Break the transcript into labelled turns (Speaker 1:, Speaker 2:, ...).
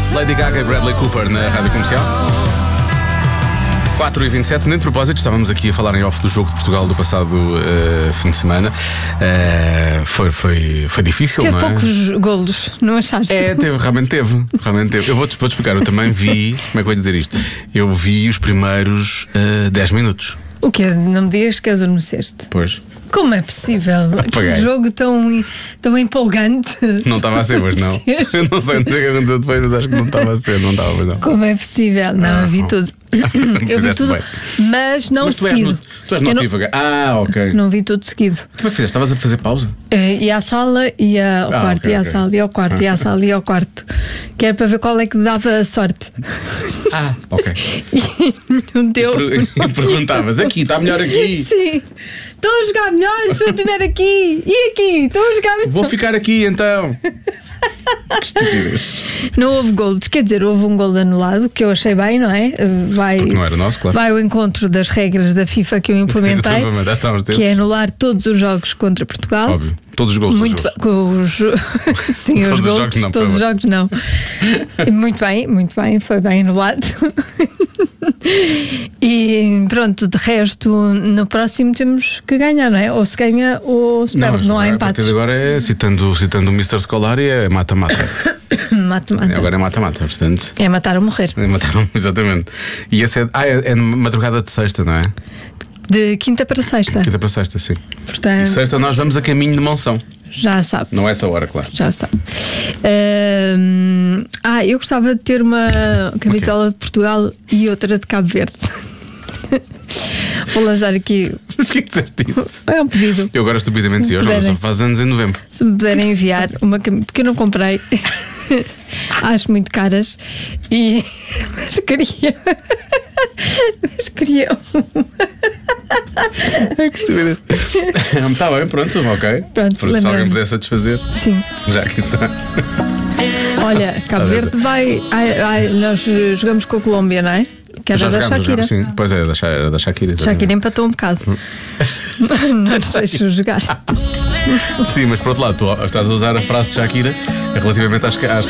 Speaker 1: Lady Gaga e Bradley Cooper na Rádio Comercial. 4h27, nem de propósito, estávamos aqui a falar em off do jogo de Portugal do passado fim de semana. Foi difícil,
Speaker 2: teve
Speaker 1: não é?
Speaker 2: poucos golos, não achaste?
Speaker 1: Realmente teve. Eu vou-te explicar, eu também vi, como é que eu vou dizer isto? Eu vi os primeiros 10 minutos.
Speaker 2: O quê? Não me digas que adormeceste?
Speaker 1: Pois.
Speaker 2: Como é possível?
Speaker 1: Apaguei.
Speaker 2: Que jogo tão empolgante.
Speaker 1: Não estava a ser, mas não. Eu não sei onde é que aconteceu depois, mas acho que não estava a ser, não estava, mas não.
Speaker 2: Como é possível? Não, eu vi tudo. Eu vi tudo,
Speaker 1: bem.
Speaker 2: mas não seguido.
Speaker 1: Tu és notívaga. Ok.
Speaker 2: Não vi tudo seguido.
Speaker 1: Como é que fizeste? Estavas a fazer pausa?
Speaker 2: Ia à sala, ia ao quarto,
Speaker 1: ok,
Speaker 2: ia à
Speaker 1: ok.
Speaker 2: sala, ia ao quarto, ia à sala, ia ao quarto. Que era para ver qual é que dava sorte.
Speaker 1: Ok.
Speaker 2: E não deu.
Speaker 1: E perguntavas, aqui, está melhor aqui.
Speaker 2: Sim. Estou a jogar melhor se eu estiver aqui. E aqui? Estou a jogar melhor.
Speaker 1: Vou ficar aqui então. Que estupidez.
Speaker 2: Não houve golos, quer dizer, houve um gol anulado, que eu achei bem, não é?
Speaker 1: Porque não era nosso, claro.
Speaker 2: Vai ao encontro das regras da FIFA que eu implementei, que é anular todos os jogos contra Portugal.
Speaker 1: Óbvio. Todos os gols.
Speaker 2: Muito bem, com os sim,
Speaker 1: Todos
Speaker 2: os
Speaker 1: os
Speaker 2: gols,
Speaker 1: jogos não,
Speaker 2: todos os jogos não. Muito bem, foi bem anulado. E pronto, de resto, no próximo temos que ganhar, não é? Ou se ganha ou se perde, não há
Speaker 1: A
Speaker 2: empates.
Speaker 1: partir de agora é, citando o Mr. Scolari, é mata-mata.
Speaker 2: Mata-mata.
Speaker 1: Agora é mata-mata, portanto.
Speaker 2: É matar ou morrer.
Speaker 1: Mataram, exatamente. E esse é madrugada de sexta, não é?
Speaker 2: De quinta para sexta.
Speaker 1: Quinta para sexta, sim.
Speaker 2: Portanto,
Speaker 1: E sexta nós vamos a caminho de Monção.
Speaker 2: já sabe.
Speaker 1: Não é essa hora, claro.
Speaker 2: Já sabe. Eu gostava de ter uma camisola de Portugal e outra de Cabo Verde. Vou lançar aqui.
Speaker 1: Porquê que disseste isso?
Speaker 2: É um pedido.
Speaker 1: Eu agora estupidamente dizia, João, só faz anos em novembro.
Speaker 2: Se me puderem enviar uma camisola, porque eu não comprei. Acho muito caras. Mas queria.
Speaker 1: Que estupidez. Está bem, pronto, ok.
Speaker 2: Pronto,
Speaker 1: se alguém puder satisfazer,
Speaker 2: sim.
Speaker 1: já aqui está.
Speaker 2: Olha, Cabo Verde vai. Nós jogamos com a Colômbia, não é? Que era da Shakira.
Speaker 1: Sim. Pois é, era da Shakira.
Speaker 2: Shakira empatou um bocado. Não nos deixam jogar.
Speaker 1: Sim, mas por outro lado, tu estás a usar a frase de Shakira relativamente às